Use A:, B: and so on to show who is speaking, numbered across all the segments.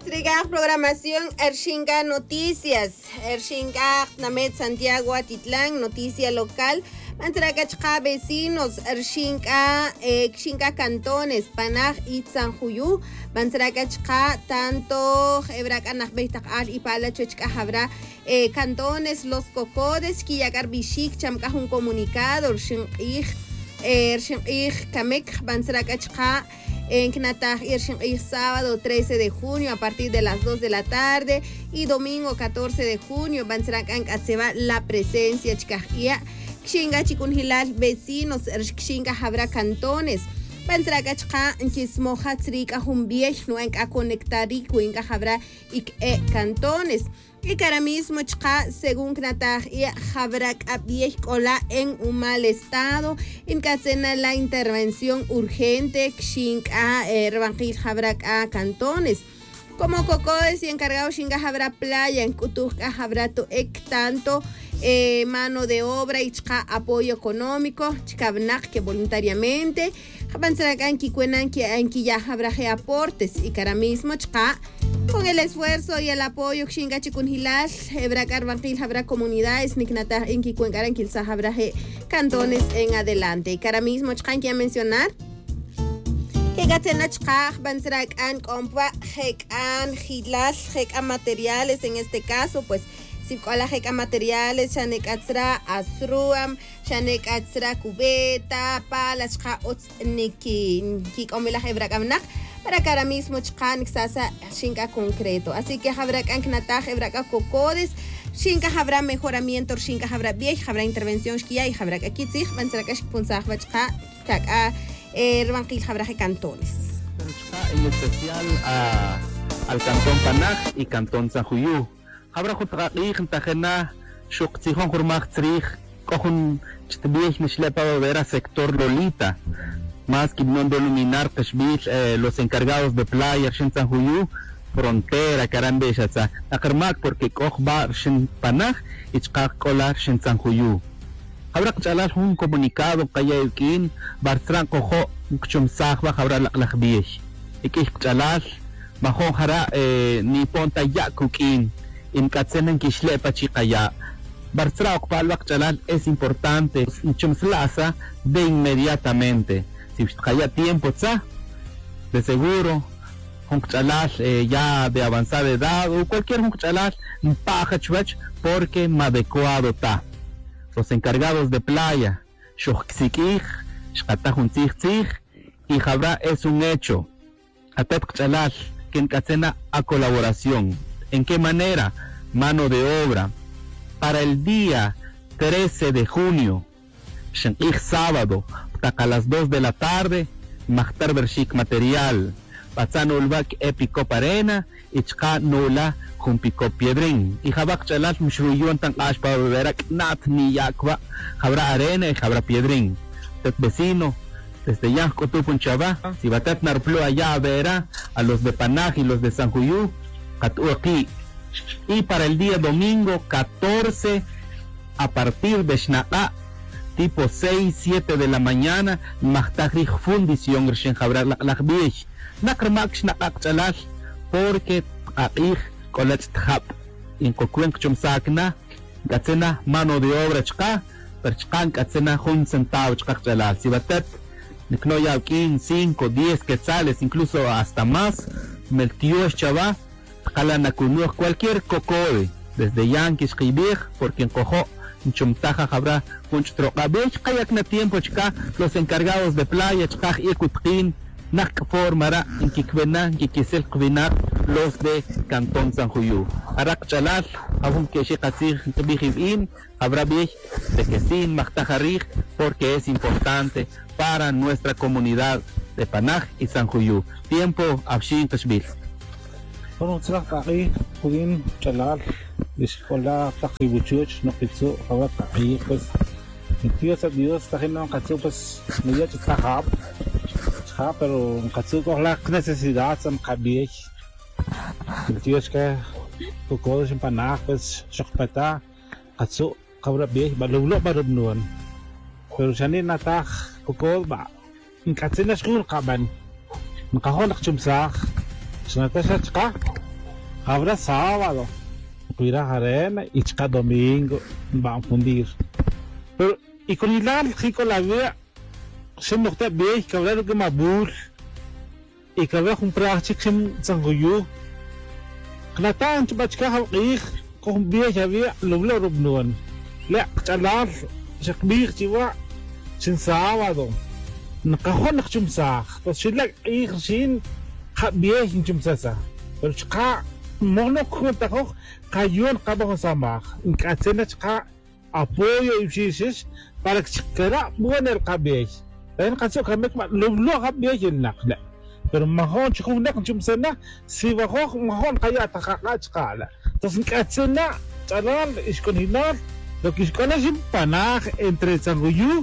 A: Triga programación Ershinga Noticias. Ershinga Namet Santiago Atitlán, noticia local. Mantragachka vecinos, Ershinga, Xinga cantones, Panaj y Sanjuyu. Mantragachka tanto Hebrakanaj Beitakal y Palachuchka habrá cantones Los Cocodes, Kiyagar Bishik, Chamka un comunicado, Ershinga Kamek, Mantragachka. En Knataj y sábado 13 de junio a partir de las 2 de la tarde y domingo 14 de junio van a ser la presencia chikajia Xinga chikunhilal vecinos Xinga habrá cantones van a chismoja trika humbiech no en a conectar y cuenca habrá cantones y ahora mismo según Knataj y habrá cola en un mal estado en cadena la intervención urgente Xinga Revanjil habrá cantones como Cocodes y encargado Xinga habrá playa en Kutuja habrá tanto mano de obra y apoyo económico chikabnak que voluntariamente Japanzarakan Kikuenan que ya habrá aportes y ahora mismo con el esfuerzo y el apoyo Xinga Chikunhilal, Hebra Carbantil habrá comunidades, Niknata en Kikuengaran Kilsa habrá cantones en adelante. Y ahora mismo hay que mencionar que Gatena Chkaj, Banzrakan, Compa, Hekan, Hilal, Hekan materiales, en este caso, pues si con la Hekan materiales, Shanek Atzra, Azruam, Shanek Atzra, Cubeta, Palas, Chaots, Niki, Omila Hebra Gamnak. Para que ahora mismo chkan xasa Xinga concreto. Así que habrá Knataj, habrá Cocodes, Xinga habrá mejoramiento, Xinga habrá viej, habrá intervención Xkia y habrá Kitzig, Banzrakash Punzaj Bachka, Kaka, Erbanquil habrá cantones.
B: En especial al cantón Panaj y cantón Sanjuyu. Habrá Jutraqih, Tajena, Shuktzihon Jurmach Trij, Kohun Chtibiech Nishlepa Vera sector Lolita. Más que no dominar los encargados de playa en Sanjuyu, frontera, Carambecha, Akermak, porque Kochba en Panaj y Chkakola en Sanjuyu. Habrá que chalar un comunicado que haya el Bartran Cojo, Chumsahba, habrá la Biech. Y que chalar, bajo Hara, ni ponta ya Kukin, en Katzenan Kishlepa Chikaya. Bartra Okpalbak chalar es importante, Chumslaza, de inmediatamente. Si haya tiempo, de seguro, ya de avanzada edad o cualquier porque más adecuado está. Los encargados de playa, y habrá es un hecho. Que encadena a colaboración. ¿En qué manera? Mano de obra. Para el día 13 de junio, sábado, a las 2 de la tarde, Mahtar Bershik material, Patzano Ulbak Epico Parena, Ichka Nula, Jumpico Piedrin, y Jabak Chalat Mshruyun Tan Ashpa Beberak Nat ni Yakwa, Jabra Arena y Jabra Piedrin. Tet vecino, desde Yanko Tupun Chaba, si Batat Narplo allá verá a los de Panaj y los de Sanjuyu, Katu aquí. Y para el día domingo 14, a partir de Shnaka, tipo 6, 7 de la mañana, Mahtagrij fundición Gershen Jabra Lachbich. Nakramak Shnakak Chalal, porque Aij Kolach Tjap. En Kokwenk Chumsakna, Gatsena mano de obra Chka, Perchkan Gatsena Hun centavo Chkak Chalal. Si batet, Niknoya 15, 5, 10 quetzales, incluso hasta más, Meltios Chava, Kalanakunuch, cualquier cocode, desde Yankees Kibir, porque en Cojo. Chumtaja habrá kayak na tiempo chka los encargados de playa chka ikutkin nak formará en kikvena kikisel kvina los de Cantón Sanjuyu arak chalal abun que shikatzir tbihim habrá bien de que sin mahtajarij porque es importante para nuestra comunidad de Panaj y Sanjuyu. Tiempo abshin tashbil.
C: Bueno, aquí pueden charlar escuela taquibuchuch no pizzo ahora ahí pues Dios a Dios está en un cacho pues medio chajab pero un cacho con la necesidad son cabie Dios que poco de Panaj pues chocpata cacho cabra bien balulo barubnuan pero chani natak poco ba en cacho na school kaban makahon chumsah Senata chka habrá sábado, cuida arena y chica domingo, van a fundir. Pero, y con el chico la vida, se me está bien, que habrá lo que me burr, y que habrá un práctico sem sanguyu. Kenatan coba chica habis, kung bien ya bien, lo rubnuan. Le, calar, sekbir jiwa, sin sábado. Nakahon nakchumsak, tas sila ikhsin, habis chumsasa. Pero chica mono kunta ko kayon kabaho samak inkatsena chika apoyo ibsisis para chikara buwan kabes dan katso kamek lublo kabes nakla pero mahon chikung nak chumsena siwa ko mahon kaya takaka chikala tas inkatsena charal iskon hinar lo kiskona simpanah entre sanguyu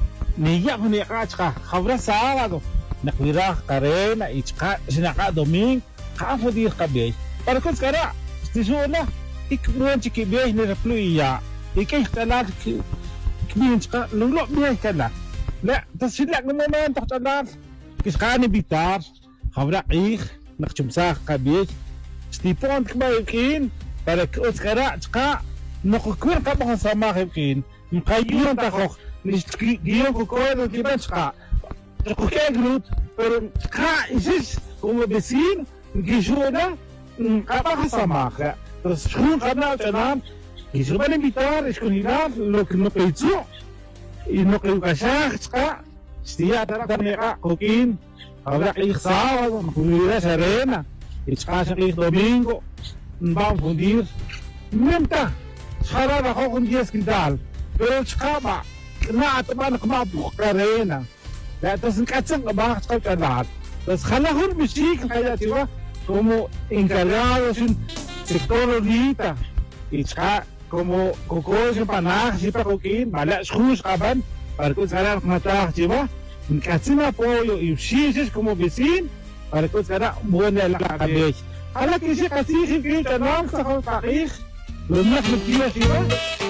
C: niya ko niya chika khabra sábado nakwira karena ichka sinaka domingo kafo di kabes para que os caras estejam e que não te que bem na fluia e que está que bem está não bem está lá تصير no momento está lá que os caras evitar haverá ir na chumsa cabelo estipon que vai vir para que os caras está no que cá para samar vir não caiu tá com guiou com coisa que vai está qualquer grupo pero cá existe como vecino que ajuda kapag kasama ka, tapos kung kana tanan, iso ba invitar, eskunina, lo que no peitso, y no que ukasha, ska, stia tara ka kokin, habla que sábado, pudiera ser arena, iska que domingo, vamos fundir, menta, sara ba ko kung 10 quintal, pero ska ba, na ataman ko arena, tapos katsang ba ka tanan, tapos khalahur bisik kaya tiwa, como encargados en sector ahorita y está como cocos empanadas y para coquín malas jus aban para que será matar chiva en casi apoyo y ustedes como vecino para que será buena la cabeza a la que se casi que no se va a caer lo más que chiva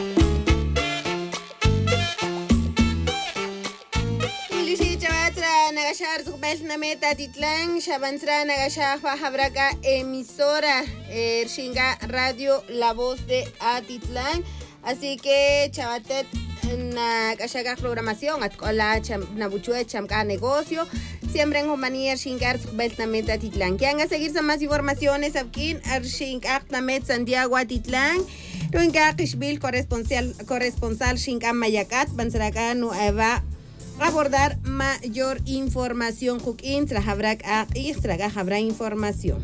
A: nagashar zukbel na meta titlang shabansra nagashar habraka emisora Shinga Radio La Voz de Atitlán. Así que chavatet nagashaga programación atkola nabuchue chamka negocio siempre en Homanier Shingar zukbel na meta Atitlán. Quien a seguir más informaciones aquí Shingar na met Santiago Atitlán. Ruinga Kishbil corresponsal Shinga Mayacat bansraka nueva abordar mayor información Kukin habrá información.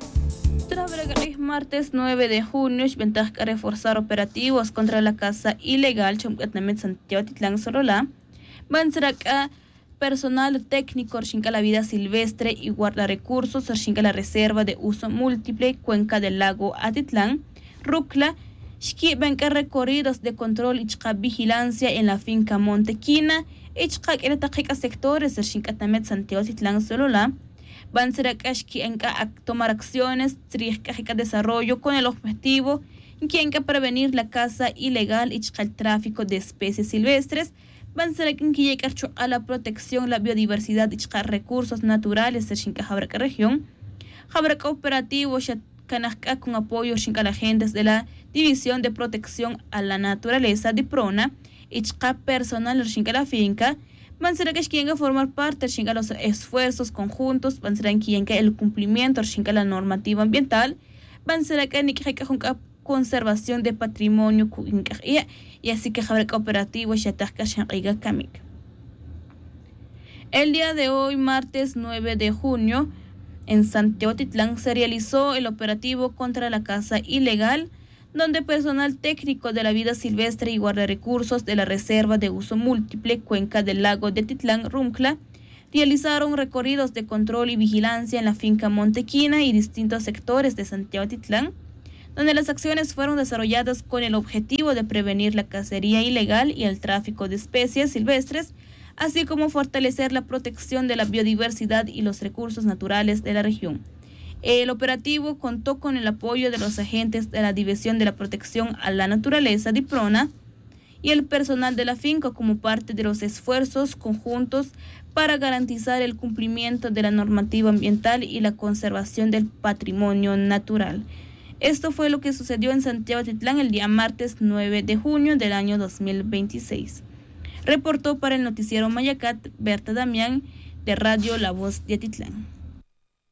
D: Martes 9 de junio, ventaja a reforzar operativos contra la caza ilegal Chomkatnamet Santiago Titlán Sorola. Bansraka personal técnico Shinka la vida silvestre y guarda recursos Shinka la reserva de uso múltiple Cuenca del Lago Atitlán. Rukla Shki banca recorridos de control y vigilancia en la finca Montequina. Ichqak en taqiqa sectores del Shinkatamet Santiago Titlán Solola van a ser tomar acciones triqajica desarrollo con el objetivo en prevenir la caza ilegal y el tráfico de especies silvestres van a ser a la protección la biodiversidad y recursos naturales del Shinkajabraca región Jabraca operativo Kanaka con apoyo a la agentes de la División de Protección a la Naturaleza de Prona Ichka personal de la finca, van a ser que formar parte de los esfuerzos conjuntos, van a ser que el cumplimiento de la normativa ambiental, van a ser que conservación de patrimonio y así que habrá cooperativo Kamik. El día de hoy, martes 9 de junio, en Santiago Titlán se realizó el operativo contra la caza ilegal, donde personal técnico de la vida silvestre y guardarrecursos de la Reserva de Uso Múltiple Cuenca del Lago de Titlán Rumcla realizaron recorridos de control y vigilancia en la finca Montequina y distintos sectores de Santiago Titlán, donde las acciones fueron desarrolladas con el objetivo de prevenir la cacería ilegal y el tráfico de especies silvestres, así como fortalecer la protección de la biodiversidad y los recursos naturales de la región. El operativo contó con el apoyo de los agentes de la División de la Protección a la Naturaleza de Prona y el personal de la finca como parte de los esfuerzos conjuntos para garantizar el cumplimiento de la normativa ambiental y la conservación del patrimonio natural. Esto fue lo que sucedió en Santiago Atitlán el día martes 9 de junio del año 2026. Reportó para el noticiero Mayacat Berta Damián de Radio La Voz de Atitlán.